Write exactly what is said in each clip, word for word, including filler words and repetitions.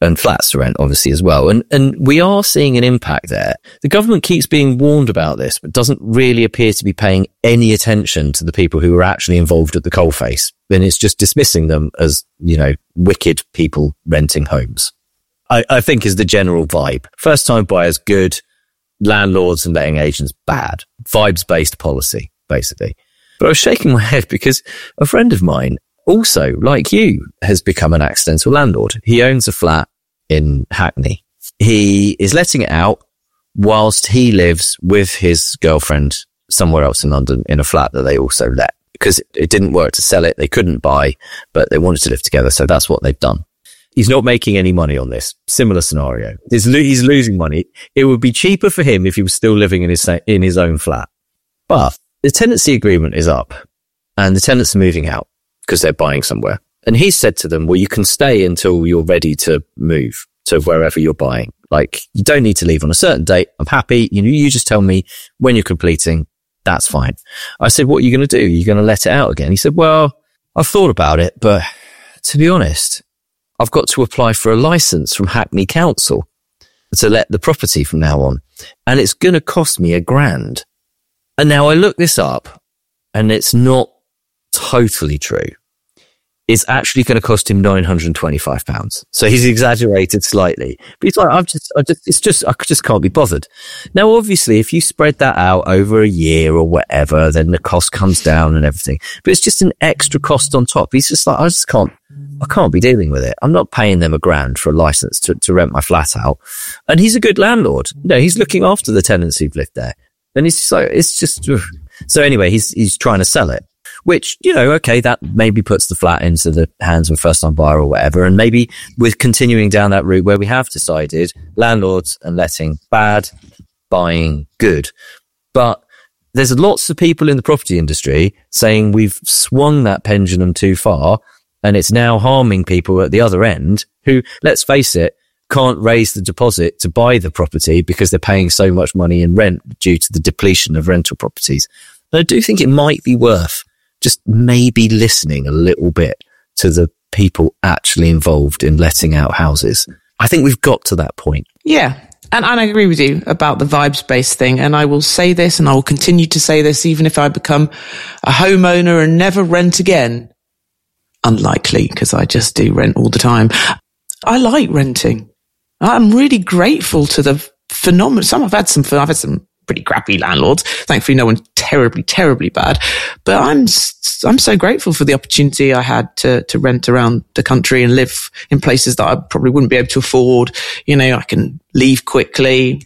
and flats to rent, obviously, as well. And, and we are seeing an impact there. The government keeps being warned about this, but doesn't really appear to be paying any attention to the people who are actually involved at the coalface. And it's just dismissing them as, you know, wicked people renting homes. I, I think is the general vibe. First time buyers, good. Landlords and letting agents, bad. Vibes-based policy, basically. But I was shaking my head because a friend of mine also, like you, has become an accidental landlord. He owns a flat in Hackney. He is letting it out whilst he lives with his girlfriend somewhere else in London in a flat that they also let, because it didn't work to sell it. They couldn't buy, but they wanted to live together. So that's what they've done. He's not making any money on this. Similar scenario. He's, lo- he's losing money. It would be cheaper for him if he was still living in his, in his own flat. But the tenancy agreement is up and the tenants are moving out because they're buying somewhere. And he said to them, well, you can stay until you're ready to move to wherever you're buying. Like, you don't need to leave on a certain date. I'm happy. You know, you just tell me when you're completing. That's fine. I said, what are you going to do? You're going to let it out again? He said, well, I've thought about it, but to be honest, I've got to apply for a license from Hackney Council to let the property from now on. And it's going to cost me a grand. And now I look this up and it's not totally true. It's actually going to cost him nine hundred twenty-five pounds. So he's exaggerated slightly. But he's like, I've just, I just, it's just, I just can't be bothered. Now, obviously, if you spread that out over a year or whatever, then the cost comes down and everything. But it's just an extra cost on top. He's just like, I just can't, I can't be dealing with it. I'm not paying them a grand for a license to, to rent my flat out. And he's a good landlord. You know, he's looking after the tenants who've lived there. And it's so, it's just, ugh. So anyway, he's, he's trying to sell it. Which, you know, okay, that maybe puts the flat into the hands of a first-time buyer or whatever. And maybe we're continuing down that route where we have decided landlords and letting bad, buying good. But there's lots of people in the property industry saying we've swung that pendulum too far and it's now harming people at the other end who, let's face it, can't raise the deposit to buy the property because they're paying so much money in rent due to the depletion of rental properties. And I do think it might be worth just maybe listening a little bit to the people actually involved in letting out houses. I think we've got to that point. Yeah. And, and I agree with you about the vibes-based thing. And I will say this, and I will continue to say this, even if I become a homeowner and never rent again. Unlikely, because I just do rent all the time. I like renting. I'm really grateful to the phenomenon. Some I've had some, I've had some pretty crappy landlords. Thankfully, no one's terribly, terribly bad. But I'm, I'm so grateful for the opportunity I had to, to rent around the country and live in places that I probably wouldn't be able to afford. You know, I can leave quickly,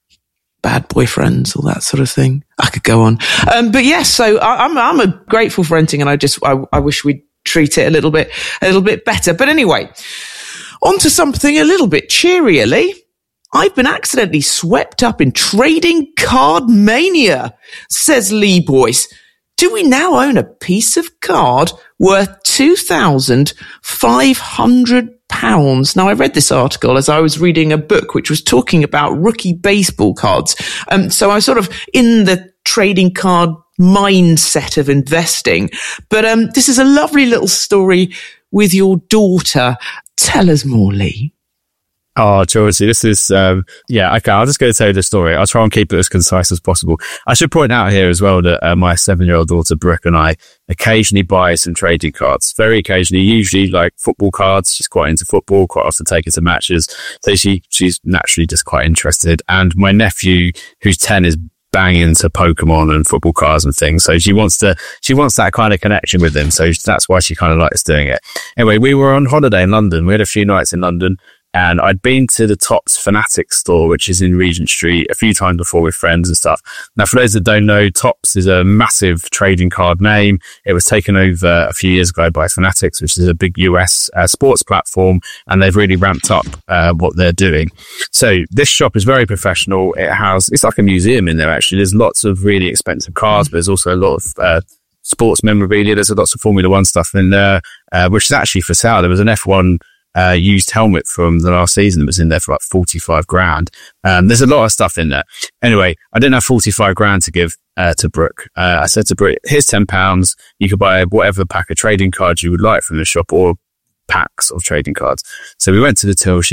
bad boyfriends, all that sort of thing. I could go on. Um, but yes, so I, I'm, I'm a grateful for renting, and I just, I, I wish we'd treat it a little bit, a little bit better. But anyway, on to something a little bit cheerier, Lee. I've been accidentally swept up in trading card mania, says Lee Boyce. Do we now own a piece of card worth two thousand five hundred pounds? Now, I read this article as I was reading a book which was talking about rookie baseball cards. Um, so I was sort of in the trading card mindset of investing. But um, this is a lovely little story with your daughter. Tell us more, Lee. Oh, Georgie, this is, um, yeah, okay, I'll just go tell you the story. I'll try and keep it as concise as possible. I should point out here as well that uh, my seven-year-old daughter, Brooke, and I occasionally buy some trading cards. Very occasionally, usually like football cards. She's quite into football, quite often take her to matches. So she, she's naturally just quite interested. And my nephew, who's ten, is banging into Pokemon and football cards and things. So she wants to, she wants that kind of connection with them. So that's why she kind of likes doing it. Anyway, we were on holiday in London. We had a few nights in London. And I'd been to the Topps Fanatics store, which is in Regent Street, a few times before with friends and stuff. Now, for those that don't know, Topps is a massive trading card name. It was taken over a few years ago by Fanatics, which is a big U S uh, sports platform, and they've really ramped up uh, what they're doing. So this shop is very professional. It has, it's like a museum in there, actually. There's lots of really expensive cards, but there's also a lot of uh, sports memorabilia. There's lots of Formula One stuff in there, uh, which is actually for sale. There was an F one Uh, used helmet from the last season that was in there for like forty-five grand. Um, there's a lot of stuff in there. Anyway, I didn't have forty-five grand to give, uh, to Brooke. Uh, I said to Brooke, here's ten pounds. You could buy whatever pack of trading cards you would like from the shop, or packs of trading cards. So we went to the till. She